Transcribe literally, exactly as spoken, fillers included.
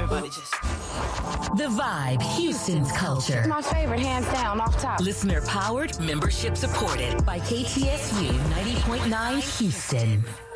everybody just... The Vibe, Houston's culture. My favorite, hands down, off top. Listener powered, membership supported by K T S U ninety point nine Houston.